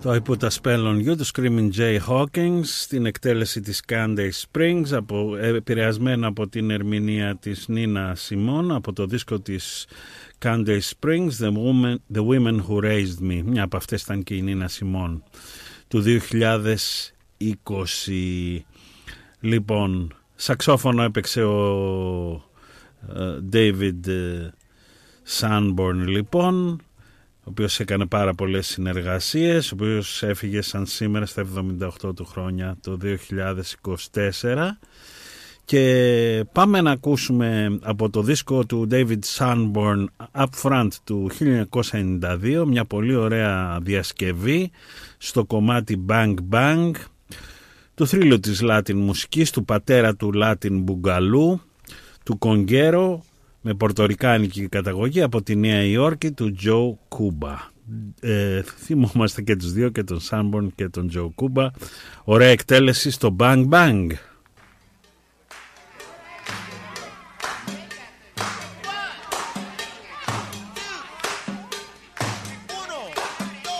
Το I Put a Spell on You, του Screaming Jay Hawkins, στην εκτέλεση της Candace Springs, επηρεασμένα από την ερμηνεία της Nina Simone, από το δίσκο της Candace Springs, The Women Who Raised Me. Μια από αυτές ήταν και η Nina Simone, του 2020. Λοιπόν, σαξόφωνο έπαιξε ο David Sanborn, λοιπόν, ο οποίος έκανε πάρα πολλές συνεργασίες, ο οποίος έφυγε σαν σήμερα στα 78 του χρόνια, το 2024. Και πάμε να ακούσουμε από το δίσκο του David Sanborn Up Front του 1992 μια πολύ ωραία διασκευή στο κομμάτι Bang Bang, του θρύλου της Latin μουσικής, του πατέρα του Latin Boogaloo, του Κονγκέρο, με πορτορικάνικη καταγωγή, από τη Νέα Υόρκη, του Joe Cuba. Θυμόμαστε και τους δύο, και τον Sanborn και τον Joe Cuba. Ωραία εκτέλεση στο Bang Bang.